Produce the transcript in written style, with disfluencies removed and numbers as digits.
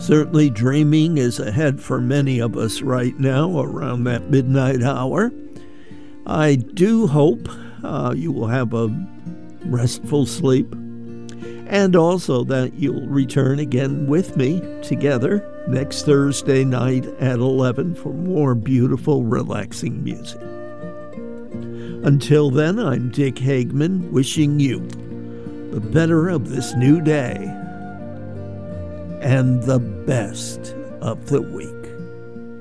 Certainly dreaming is ahead for many of us right now around that midnight hour. I do hope you will have a restful sleep, and also that you'll return again with me together next Thursday night at 11 for more beautiful, relaxing music. Until then, I'm Dick Hagman, wishing you the better of this new day and the best of the week.